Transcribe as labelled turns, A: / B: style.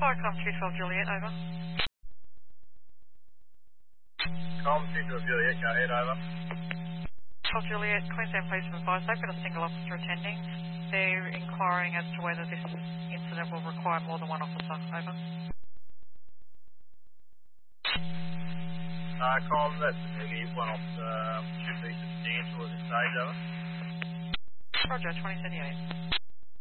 A: Firecom 212 Juliet, over.
B: Com 212 Juliet, go ahead, over.
A: 12 Juliet, Queensland Police have advised they've got a single officer attending. They're inquiring as to whether this incident will require more than one officer, over.
B: Com, that's maybe one officer should be substantial at this stage, over.
A: Roger, 2038.